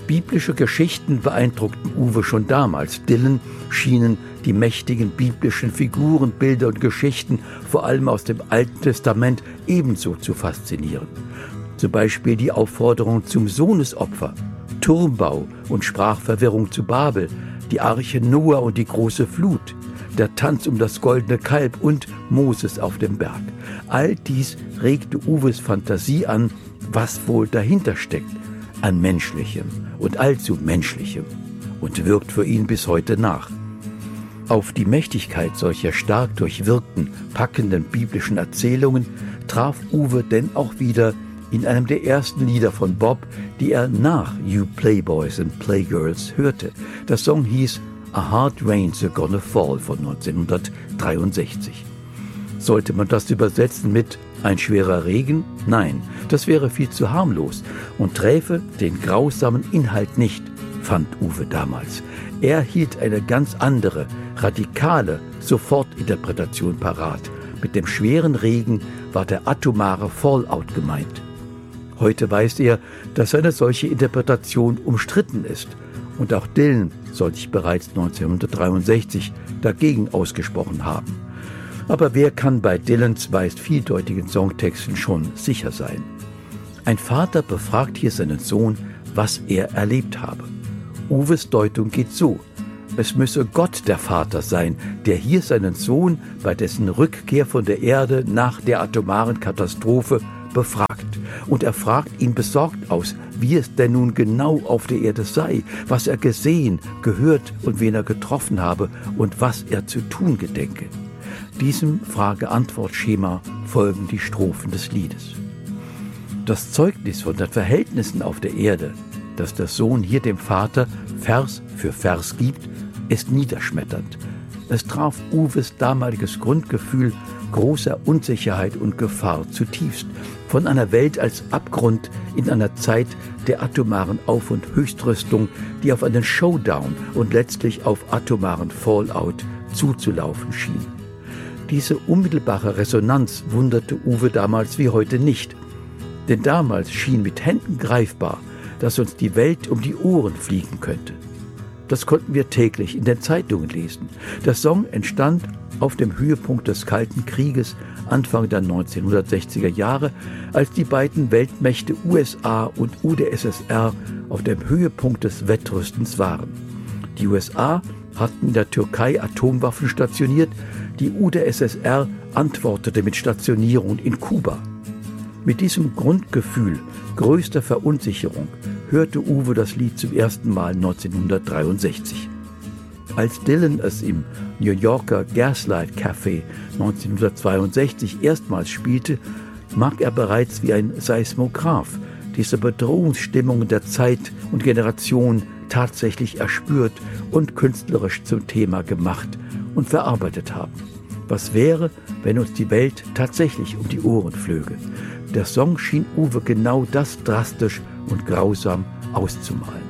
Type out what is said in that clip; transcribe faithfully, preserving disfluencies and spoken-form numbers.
Biblische Geschichten beeindruckten Uwe schon damals. Dylan schienen die mächtigen biblischen Figuren, Bilder und Geschichten, vor allem aus dem Alten Testament, ebenso zu faszinieren. Zum Beispiel die Aufforderung zum Sohnesopfer, Turmbau und Sprachverwirrung zu Babel, die Arche Noah und die große Flut, der Tanz um das goldene Kalb und Moses auf dem Berg. All dies regte Uwes Fantasie an, was wohl dahinter steckt, an Menschlichem und allzu Menschlichem, und wirkt für ihn bis heute nach. Auf die Mächtigkeit solcher stark durchwirkten, packenden biblischen Erzählungen traf Uwe denn auch wieder in einem der ersten Lieder von Bob, die er nach You Playboys and Playgirls hörte. Der Song hieß A Hard Rain's a Gonna Fall von neunzehnhundertdreiundsechzig. Sollte man das übersetzen mit Ein schwerer Regen? Nein, das wäre viel zu harmlos und träfe den grausamen Inhalt nicht, fand Uwe damals. Er hielt eine ganz andere, radikale Sofortinterpretation parat. Mit dem schweren Regen war der atomare Fallout gemeint. Heute weiß er, dass eine solche Interpretation umstritten ist. Und auch Dylan soll sich bereits neunzehnhundertdreiundsechzig dagegen ausgesprochen haben. Aber wer kann bei Dylans meist vieldeutigen Songtexten schon sicher sein? Ein Vater befragt hier seinen Sohn, was er erlebt habe. Uwes Deutung geht so: Es müsse Gott der Vater sein, der hier seinen Sohn bei dessen Rückkehr von der Erde nach der atomaren Katastrophe befragt. Und er fragt ihn besorgt aus, wie es denn nun genau auf der Erde sei, was er gesehen, gehört und wen er getroffen habe und was er zu tun gedenke. Diesem Frage-Antwort-Schema folgen die Strophen des Liedes. Das Zeugnis von den Verhältnissen auf der Erde, das der Sohn hier dem Vater Vers für Vers gibt, ist niederschmetternd. Es traf Uwes damaliges Grundgefühl großer Unsicherheit und Gefahr zutiefst. Von einer Welt als Abgrund in einer Zeit der atomaren Auf- und Höchstrüstung, die auf einen Showdown und letztlich auf atomaren Fallout zuzulaufen schien. Diese unmittelbare Resonanz wunderte Uwe damals wie heute nicht. Denn damals schien mit Händen greifbar, dass uns die Welt um die Ohren fliegen könnte. Das konnten wir täglich in den Zeitungen lesen. Der Song entstand auf dem Höhepunkt des Kalten Krieges Anfang der neunzehnhundertsechziger Jahre, als die beiden Weltmächte U S A und U d S S R auf dem Höhepunkt des Wettrüstens waren. Die U S A hatten in der Türkei Atomwaffen stationiert, die U d S S R antwortete mit Stationierung in Kuba. Mit diesem Grundgefühl größter Verunsicherung hörte Uwe das Lied zum ersten Mal neunzehnhundertdreiundsechzig. Als Dylan es im New Yorker Gaslight Café neunzehnhundertzweiundsechzig erstmals spielte, mag er bereits wie ein Seismograph diese Bedrohungsstimmungen der Zeit und Generation tatsächlich erspürt und künstlerisch zum Thema gemacht und verarbeitet haben. Was wäre, wenn uns die Welt tatsächlich um die Ohren flöge? Der Song schien Uwe genau das drastisch und grausam auszumalen.